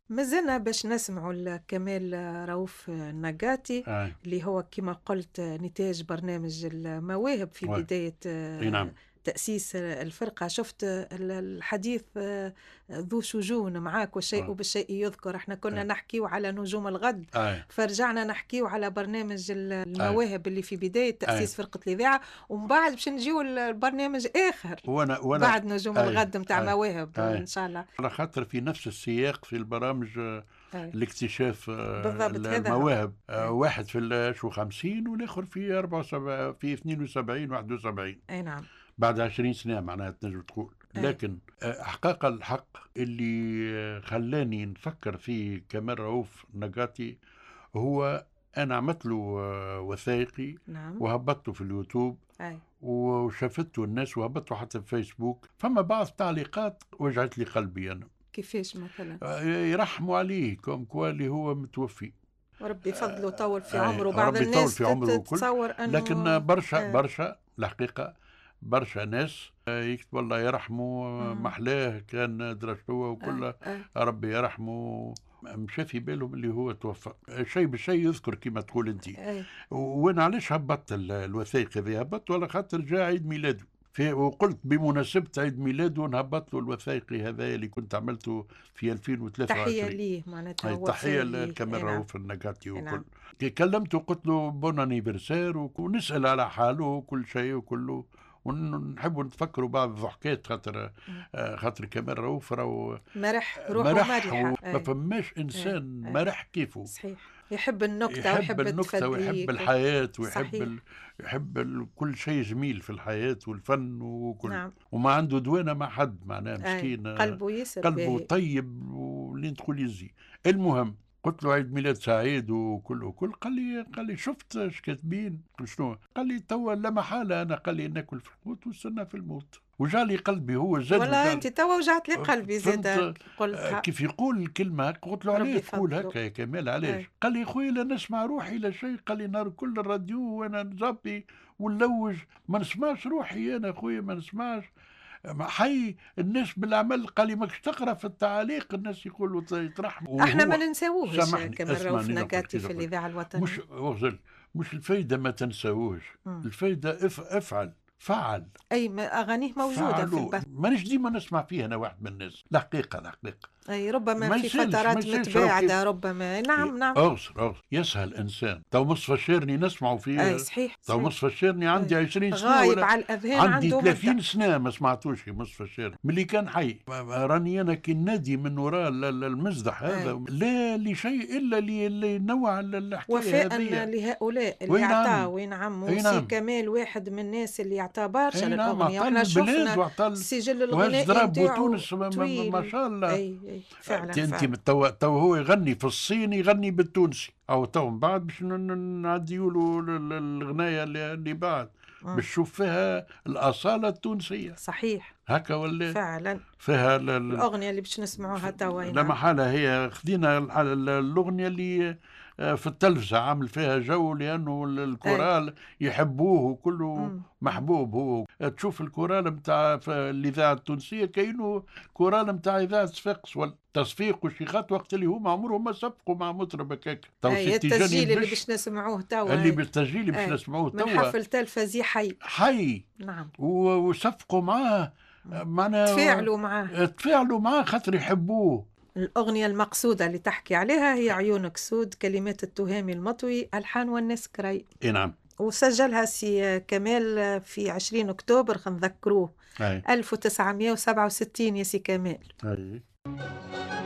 مازلنا باش نسمعوا كمال رؤوف النقاتي، آه. اللي هو كما قلت نتاج برنامج المواهب في واه. بداية اي نعم. تأسيس الفرقة. شفت الحديث ذو شجون معاك، والشيء آه. بالشيء يذكر. احنا كنا آه. نحكيو على نجوم الغد، آه. فرجعنا نحكيو على برنامج آه. المواهب اللي في بداية آه. تأسيس فرقة الإذاعة، ومن بعد باش نجيو البرنامج آخر وانا بعد نجوم آه. الغد متاع آه. مواهب إن آه. شاء الله. على خاطر في نفس السياق في البرامج أي. الاكتشاف بالضبط هذا هو. المواهب، أي. واحد في شو 50 والاخر في 74 في 72 71 أي نعم. بعد 20 سنة معناها تنجم تقول. أي. لكن حقاق الحق اللي خلاني نفكر في كمال رؤوف نقاتي هو أنا عملت له وثائقي نعم. وهبطته في اليوتيوب أي. وشافته الناس وهبطته حتى في فيسبوك. فما بعض تعليقات وجعت لي قلبي أنا. كيفاش مثلا؟ يرحموا عليه كوم كوا اللي هو متوفي. وربي فضله طول في عمره. بعض ربي يطول الناس في عمره وكل. تتصور لكن أنه برشا برشا الحقيقة برشا ناس يكتب الله يرحمه، مم. محلاه كان درجته أي. وكل. أي. ربي يرحمه. مشى في بالهم اللي هو توفى. شيء بالشيء يذكر كما تقول انت. أي. وانا علاش هبطت الوثائق هذه؟ هبطت ولا خاطر جاء عيد ميلاده وقلت بمناسبة عيد ميلاده نهبط له الوثائقي هذا اللي كنت عملته في تحية 2023. ليه معناتها، هاي وفاء تحية ليه. لكاميرا أي نعم. رؤوف النقاتي أي وكل. نعم. كي كلمته قلت له بون انيفرسير ونسأل على حاله وكل شيء وكله، ونحب نتفكروا بعض الضحكات خاطر مم. خاطر كمال رؤوف راهو مرح روحه مرح مرحة. وما أي. فماش أي. انسان أي. مرح كيفه. صحيح. يحب النكتة يحب ويحب النكتة ويحب التفريك الحياة ويحب صحيح. يحب كل شيء جميل في الحياة والفن وكل. نعم. وما عنده دوانة مع حد معناه أي مسكين. قلبه يسر قلبه باهي. طيب ولين تقول يزي. المهم قلت له عيد ميلاد سعيد وكل وكل. قال لي شفت ايش كاتبين؟ شنو؟ قال لي توا لا محالة أنا قال لي ناكل في الموت واستنى في الموت. وجالي قلبي هو زاد والله وجالي. انت توا وجعت لي قلبي فهمت زادك قلتها. كيف يقول الكلمة هكا. قلت له عليه ربي تقول يفضله. هكا يا كمال علاش؟ اي. قال لي خويا لا نسمع روحي لا شيء. قال لي نهار كل الراديو وانا نزبي ونلوج ما نسمعش روحي انا خويا ما نسمعش. حي الناس بالعمل. قال لي ماكش تقرا في التعاليق الناس يقولوا يترحموا احنا ما وهو. ننساوهش سامحني كما رؤوف اسمعني نقاتي في الاذاعه مش الوطنيه. وغزل. مش الفايدة ما تنساوش. مم. الفايدة افعل فعل. اي اغانيه موجوده في فعلوا البث. مانيش ديما نسمع فيها انا واحد من الناس. الحقيقة الحقيقة اي ربما ما في يسالش ما فترات يسالش راهو كيف. متباعده، ربما. نعم نعم. اغسر يسهل انسان. تو مصطفى الشيرني نسمعوا اي فيه. صحيح تو صحيح. مصطفى الشيرني عندي اي 20 سنة غايب ولا على الاذهان عندي عنده مده. 30 سنة ما سمعتوش في مصطفى الشيرني ملي كان حي. راني انا كي نادي من وراء المزدح اي هذا لا لشيء الا لنوع الحكاية وفاء هذه. لهؤلاء اللي وي عطاه. نعم. وي نعم. اي وسي نعم. كمال واحد من الناس اللي عطاه برشا اي نعم للاغنيه، عطى واحنا البلاد شفنا وعطى السجل وهز الغنائي ضرب نتاعو تونس ما طويل. شاء الله. اي فعلا انت فعلا. تو هو يغني في الصين يغني بالتونسي او تو من بعد باش نعديوا له الغنايه اللي بعد باش مم. تشوف فيها الاصاله التونسيه. صحيح. هكا ولا فعلا. فيها الأغنية اللي باش نسمعوها توا. لا نعم. محالة. هي خدينا الأغنية اللي في التلفزة عامل فيها جو لأنه أي. الكورال يحبوه وكله مم. مم. محبوب. هو تشوف الكورال متاع الإذاعة التونسية كأنه كورال متاع إذاعة صفاقس والتصفيق والشيخات وقت اللي هم عمرهم ما سبقوا مع مطرب هكاك. تو أي ستي جاني التسجيل اللي البش باش نسمعوه توا. اللي أي. بالتسجيل باش أي نسمعوه من توا حفل تلفزي حي. حي. نعم. وصفقوا معاه معناها. تفاعلوا معاه. تفاعلوا معاه خاطر يحبوه. الأغنية المقصودة اللي تحكي عليها هي عيونك سود، كلمات التهامي المطوي، ألحان والناس كري. اي نعم. وسجلها سي كمال في 20 أكتوبر، خنذكروه اي 1967 يا سي كمال. اي